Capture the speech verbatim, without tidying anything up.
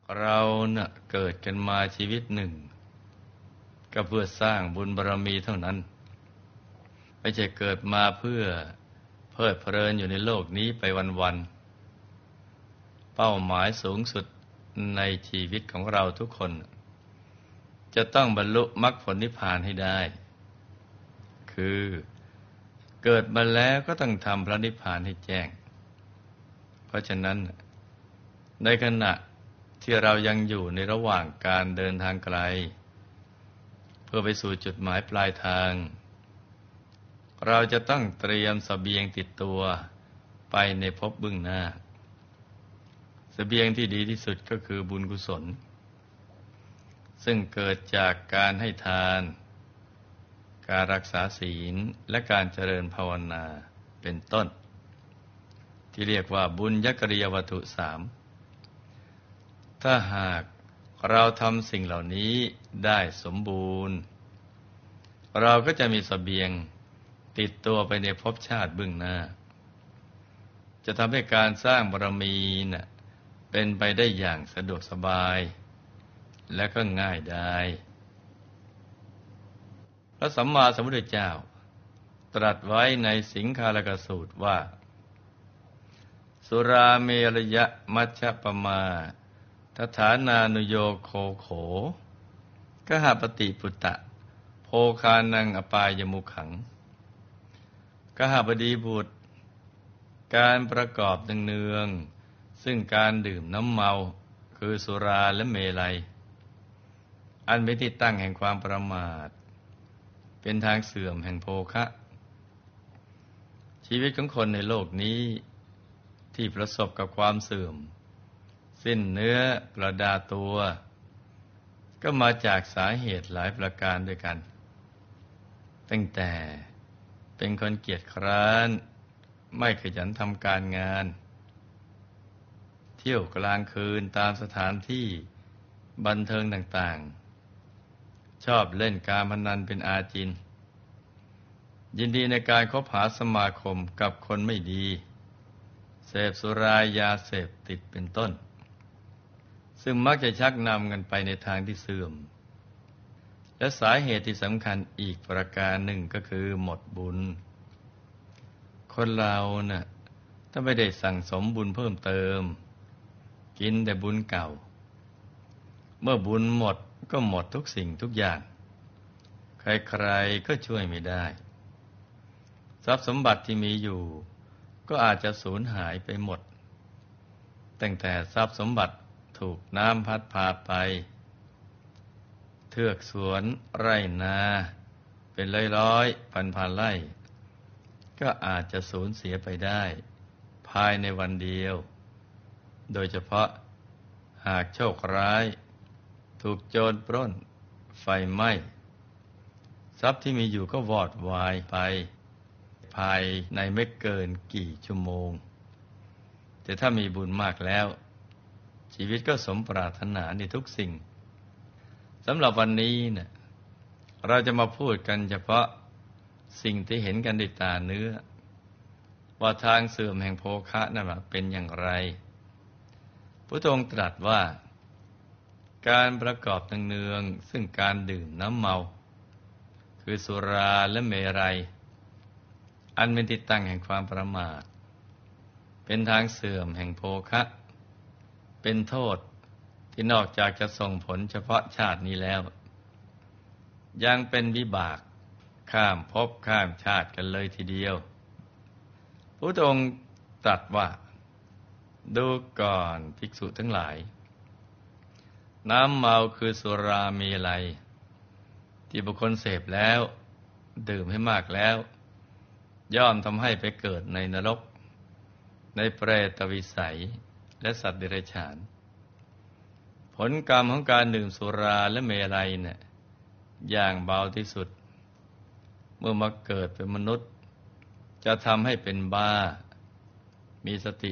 เราเน่ะเกิดกันมาชีวิตหนึ่งก็เพื่อสร้างบุญบารมีเท่านั้นไม่ใช่เกิดมาเพื่อเพลิดเพลินอยู่ในโลกนี้ไปวันๆเป้าหมายสูงสุดในชีวิตของเราทุกคนจะต้องบรรลุมรรคผลนิพพานให้ได้คือเกิดมาแล้วก็ต้องทำพระนิพพานให้แจ้งเพราะฉะนั้นในขณะที่เรายังอยู่ในระหว่างการเดินทางไกลเพื่อไปสู่จุดหมายปลายทางเราจะต้องเตรียมเสบียงติดตัวไปในภพเบื้องหน้าเสบียงที่ดีที่สุดก็คือบุญกุศลซึ่งเกิดจากการให้ทานการรักษาศีลและการเจริญภาวนาเป็นต้นที่เรียกว่าบุญญกริยวัตถุสามถ้าหากเราทำสิ่งเหล่านี้ได้สมบูรณ์เราก็จะมีเสบียงติดตัวไปในภพชาติเบื้องหน้าจะทำให้การสร้างบารมีน่ะเป็นไปได้อย่างสะดวกสบายและก็ง่ายได้พระสัมมาสัมพุทธเจ้าตรัสไว้ในสิงคาลกสูตรว่าสุราเมรยะมัชฌปมาทฐานานุโยโคโขกหปฏิปุตตะโภคานังอปายมุขังกหบดีบุตรการประกอบเนืองๆซึ่งการดื่มน้ำเมาคือสุราและเมลัยอันเป็นที่ตั้งแห่งความประมาทเป็นทางเสื่อมแห่งโภคะชีวิตของคนในโลกนี้ที่ประสบกับความเสื่อมสิ้นเนื้อประดาตัวก็มาจากสาเหตุหลายประการด้วยกันตั้งแต่เป็นคนเกียจคร้านไม่ขยันทำการงานเที่ยวกลางคืนตามสถานที่บันเทิงต่างๆชอบเล่นการพนันเป็นอาจินยินดีในการคบหาสมาคมกับคนไม่ดีเสพสุรายาเสพติดเป็นต้นซึ่งมักจะชักนำกันไปในทางที่เสื่อมและสาเหตุที่สำคัญอีกประการหนึ่งก็คือหมดบุญคนเราน่ะถ้าไม่ได้สั่งสมบุญเพิ่มเติมกินแต่บุญเก่าเมื่อบุญหมดก็หมดทุกสิ่งทุกอย่างใครๆก็ช่วยไม่ได้ทรัพย์สมบัติที่มีอยู่ก็อาจจะสูญหายไปหมดตั้งแต่ทรัพย์สมบัติถูกน้ำพัดพาไปเทือกสวนไร่นาเป็นร้อยๆพันๆไร่ก็อาจจะสูญเสียไปได้ภายในวันเดียวโดยเฉพาะหากโชคร้ายถูกโจรปล้นไฟไหม้ทรัพย์ที่มีอยู่ก็วอดวายไปภายในไม่เกินกี่ชั่วโมงแต่ถ้ามีบุญมากแล้วชีวิตก็สมปรารถนาในทุกสิ่งสำหรับวันนี้เนี่ยเราจะมาพูดกันเฉพาะสิ่งที่เห็นกันด้วยตาเนื้อว่าทางเสื่อมแห่งโภคะนั้นเป็นอย่างไรพระองค์ตรัสว่าการประกอบเนืองๆซึ่งการดื่มน้ำเมาคือสุราและเมรัยอันเป็นที่ตั้งแห่งความประมาทเป็นทางเสื่อมแห่งโภคะเป็นโทษที่นอกจากจะส่งผลเฉพาะชาตินี้แล้วยังเป็นวิบากข้ามภพข้ามชาติกันเลยทีเดียวพระองค์ตรัสว่าดูก่อนภิกษุทั้งหลายน้ำเมาคือสุราเมลัยที่บุคคลเสพแล้วดื่มให้มากแล้วย่อมทำให้ไปเกิดในนรกในเปรตวิสัยและสัตว์เดรัจฉานผลกรรมของการดื่มสุราและเมลัยเนี่ยอย่างเบาที่สุดเมื่อมาเกิดเป็นมนุษย์จะทำให้เป็นบ้ามีสติ